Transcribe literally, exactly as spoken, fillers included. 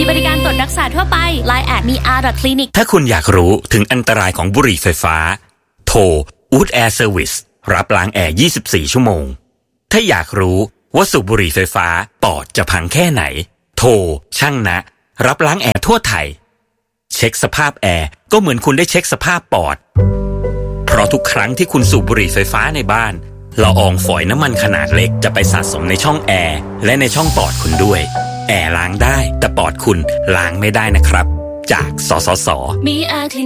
บริการตรวจรักษาทั่วไป ไลน์ แอท มี อาร์ คลินิกถ้าคุณอยากรู้ถึงอันตรายของบุหรี่ไฟฟ้าโทร Wood Air Service รับล้างแอร์ยี่สิบสี่ชั่วโมงถ้าอยากรู้ว่าสูบบุหรี่ไฟฟ้าปอดจะพังแค่ไหนโทรช่างนะรับล้างแอร์ทั่วไทยเช็คสภาพแอร์ก็เหมือนคุณได้เช็คสภาพปอดเพราะทุกครั้งที่คุณสูบบุหรี่ไฟฟ้าในบ้านละอองฝอยน้ำมันขนาดเล็กจะไปสะสมในช่องแอร์และในช่องปอดคุณด้วยแอร์ล้างได้แต่ปอดคุณล้างไม่ได้นะครับจากสสสมี อาร์ คลิ